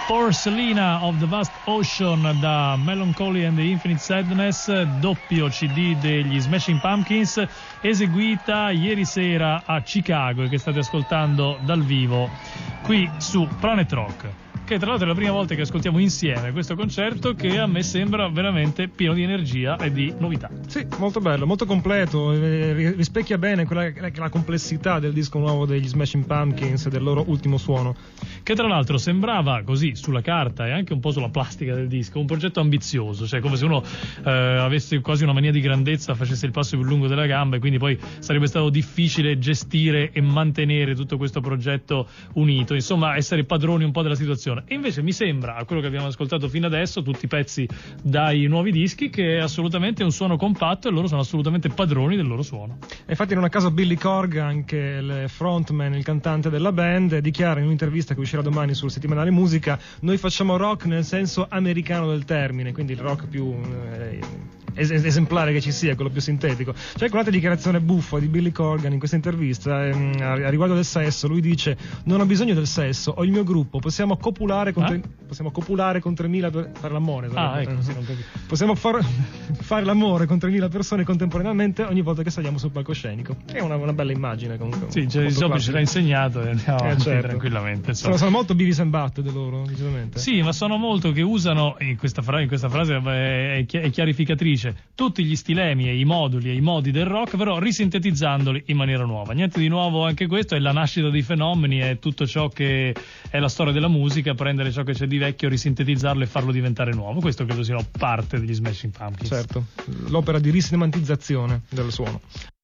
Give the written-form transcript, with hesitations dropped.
Porcelina of the Vast Ocean da Melancholy and the Infinite Sadness, doppio CD degli Smashing Pumpkins, eseguita ieri sera a Chicago e che state ascoltando dal vivo qui su Planet Rock, che tra l'altro è la prima volta che ascoltiamo insieme questo concerto, che a me sembra veramente pieno di energia e di novità. Sì, molto bello, molto completo, rispecchia bene quella che è la complessità del disco nuovo degli Smashing Pumpkins e del loro ultimo suono. Che tra l'altro sembrava, così sulla carta e anche un po' sulla plastica del disco, un progetto ambizioso, cioè come se uno avesse quasi una mania di grandezza, facesse il passo più lungo della gamba, e quindi poi sarebbe stato difficile gestire e mantenere tutto questo progetto unito, insomma essere padroni un po' della situazione. E invece mi sembra, a quello che abbiamo ascoltato fino adesso, tutti i pezzi dai nuovi dischi, che è assolutamente un suono compatto e loro sono assolutamente padroni del loro suono. E infatti non a caso Billy Corgan, anche il frontman, il cantante della band, dichiara in un'intervista che uscirà domani sul settimanale Musica: noi facciamo rock nel senso americano del termine, quindi il rock più esemplare che ci sia, quello più sintetico. C'è un'altra dichiarazione buffa di Billy Corgan in questa intervista a riguardo del sesso. Lui dice: non ho bisogno del sesso, ho il mio gruppo, possiamo copulare con 3.000 fare l'amore, ecco, sì, non capisco. Possiamo fare l'amore con 3.000 persone contemporaneamente ogni volta che saliamo sul palcoscenico. È una bella immagine comunque. Sì, Sobri ce l'ha insegnato e andiamo avanti tranquillamente. Sono molto Beavis and Butthead loro, decisamente. Sì, ma sono molto che usano, in questa frase è chiarificatrice, tutti gli stilemi e i moduli e i modi del rock, però risintetizzandoli in maniera nuova. Niente di nuovo anche questo, è la nascita dei fenomeni, è tutto ciò che è la storia della musica, prendere ciò che c'è di vecchio, risintetizzarlo e farlo diventare nuovo. Questo credo sia parte degli Smashing Pumpkins. Certo, l'opera di risemantizzazione del suono.